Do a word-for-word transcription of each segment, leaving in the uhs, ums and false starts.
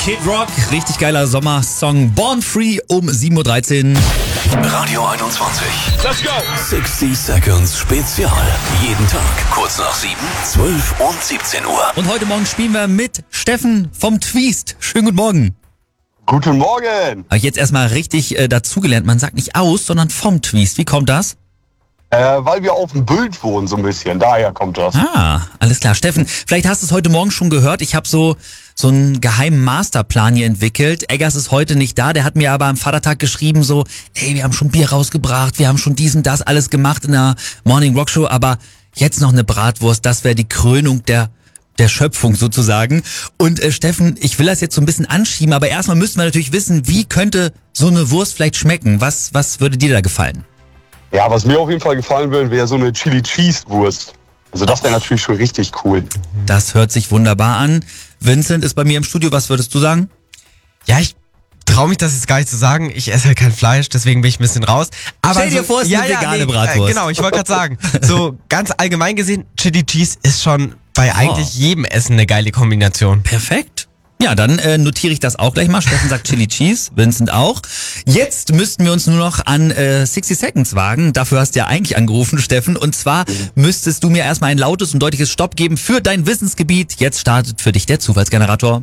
Kid Rock, richtig geiler Sommersong. Born Free um sieben Uhr dreizehn. Radio einundzwanzig. Let's go! sechzig Seconds Spezial. Jeden Tag kurz nach sieben, zwölf und siebzehn Uhr. Und heute Morgen spielen wir mit Steffen vom Twist. Schönen guten Morgen. Guten Morgen! Habe ich jetzt erstmal richtig äh, dazugelernt. Man sagt nicht aus, sondern vom Twist. Wie kommt das? Äh, weil wir auf dem Bild wohnen so ein bisschen, daher kommt das. Ah, alles klar. Steffen, vielleicht hast du es heute Morgen schon gehört. Ich habe so so einen geheimen Masterplan hier entwickelt. Eggers ist heute nicht da. Der hat mir aber am Vatertag geschrieben so, ey, wir haben schon Bier rausgebracht, wir haben schon dies und das alles gemacht in der Morning Rock Show, aber jetzt noch eine Bratwurst, das wäre die Krönung der der Schöpfung sozusagen. Und äh, Steffen, ich will das jetzt so ein bisschen anschieben, aber erstmal müssten wir natürlich wissen, wie könnte so eine Wurst vielleicht schmecken? Was was würde dir da gefallen? Ja, was mir auf jeden Fall gefallen würde, wäre so eine Chili-Cheese-Wurst. Also das wäre natürlich schon richtig cool. Das hört sich wunderbar an. Vincent ist bei mir im Studio. Was würdest du sagen? Ja, ich traue mich das jetzt gar nicht zu sagen. Ich esse halt kein Fleisch, deswegen bin ich ein bisschen raus. Aber Stell dir vor, es ist ja, eine ja, vegane nee, Bratwurst. Äh, genau, ich wollte gerade sagen, so ganz allgemein gesehen, Chili Cheese ist schon bei eigentlich jedem Essen eine geile Kombination. Perfekt. Ja, dann äh, notiere ich das auch gleich mal. Steffen sagt Chili Cheese, Vincent auch. Jetzt müssten wir uns nur noch an äh, sixty Seconds wagen. Dafür hast du ja eigentlich angerufen, Steffen. Und zwar müsstest du mir erstmal ein lautes und deutliches Stopp geben für dein Wissensgebiet. Jetzt startet für dich der Zufallsgenerator.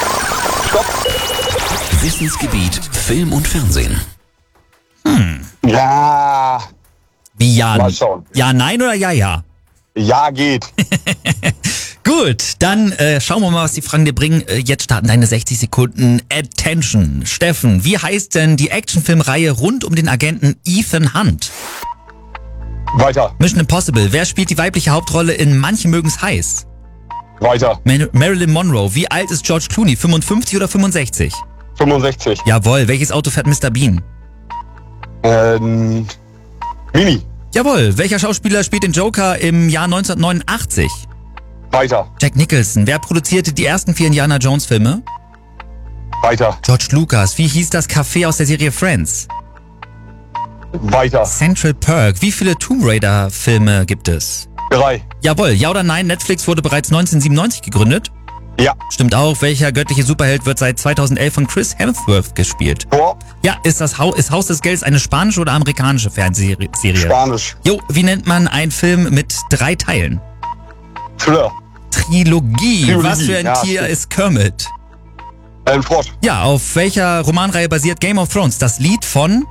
Wissensgebiet Film und Fernsehen. Hm. Ja, Wie ja? Mal schauen. Ja, nein oder ja, ja? ja geht. Gut, dann äh, schauen wir mal, was die Fragen dir bringen. Äh, jetzt starten deine sechzig Sekunden. Attention. Steffen, wie heißt denn die Actionfilmreihe rund um den Agenten Ethan Hunt? Weiter, Mission Impossible. Wer spielt die weibliche Hauptrolle in Manche mögen's heiß? weiter. Mar- Marilyn Monroe. Wie alt ist George Clooney? fünfundfünfzig oder fünfundsechzig? fünfundsechzig. Jawohl. Welches Auto fährt Mister Bean? Ähm, Mini. Jawohl. Welcher Schauspieler spielt den Joker im Jahr neunzehnhundertneunundachtzig? Weiter, Jack Nicholson. Wer produzierte die ersten vier Indiana Jones Filme? weiter, George Lucas. Wie hieß das Café aus der Serie Friends? weiter. Central Perk. Wie viele Tomb Raider Filme gibt es? Drei. Jawohl. Ja oder nein? Netflix wurde bereits neunzehnhundertsiebenundneunzig gegründet. Ja. Stimmt auch. Welcher göttliche Superheld wird seit zweitausendelf von Chris Hemsworth gespielt? Tor. Ja, ist das Haus, ist Haus des Geldes eine spanische oder amerikanische Fernsehserie? Spanisch. Jo, wie nennt man einen Film mit drei Teilen? Thriller. Trilogie. Trilogie, Was für ein ja, Tier stimmt. ist Kermit? Ein Frosch. Ja, auf welcher Romanreihe basiert Game of Thrones? Das Lied von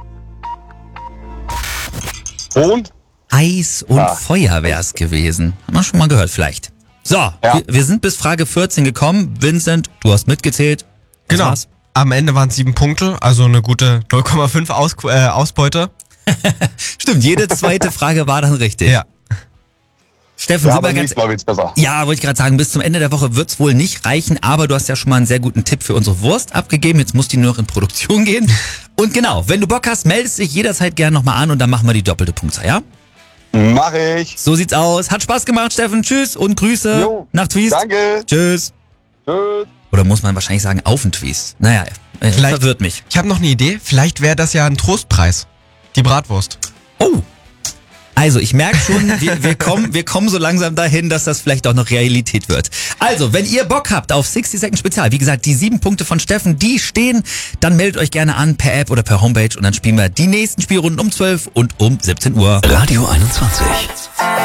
Und? Eis und Ah. Feuer wäre es gewesen. Haben wir schon mal gehört vielleicht. So, Ja. wir, wir sind bis Frage vierzehn gekommen. Vincent, du hast mitgezählt. Das Genau. war's. Am Ende waren es sieben Punkte, also eine gute null Komma fünf Aus äh, Ausbeute. Stimmt, jede zweite Frage war dann richtig. Ja. Steffen, Ja, sind wir beim ganz... nächsten Mal wird's besser. Ja, wollte ich gerade sagen, bis zum Ende der Woche wird's wohl nicht reichen, aber du hast ja schon mal einen sehr guten Tipp für unsere Wurst abgegeben. Jetzt muss die nur noch in Produktion gehen. Und genau, wenn du Bock hast, meldest dich jederzeit gerne nochmal an und dann machen wir die doppelte Punktzahl, ja? Mach ich. So sieht's aus. Hat Spaß gemacht, Steffen. Tschüss und Grüße Jo, nach Twist. Danke. Tschüss. Tschüss. Oder muss man wahrscheinlich sagen, auf den Twist. Naja, äh, Vielleicht- verwirrt mich. Ich habe noch eine Idee, vielleicht wäre das ja ein Trostpreis. Die Bratwurst. Oh. Also, ich merke schon, wir, wir, kommen, wir kommen so langsam dahin, dass das vielleicht auch noch Realität wird. Also, wenn ihr Bock habt auf sixty Second Spezial, wie gesagt, die sieben Punkte von Steffen, die stehen, dann meldet euch gerne an per App oder per Homepage und dann spielen wir die nächsten Spielrunden um zwölf und um siebzehn Uhr. Radio einundzwanzig.